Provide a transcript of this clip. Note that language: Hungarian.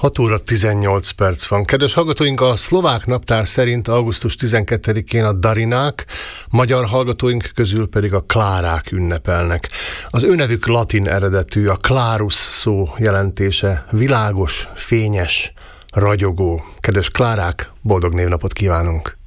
6 óra 18 perc van. Kedves hallgatóink, a szlovák naptár szerint augusztus 12-én a Darinák, magyar hallgatóink közül pedig a Klárák ünnepelnek. Az ő nevük latin eredetű, a Clarus szó jelentése világos, fényes, ragyogó. Kedves Klárák, boldog névnapot kívánunk!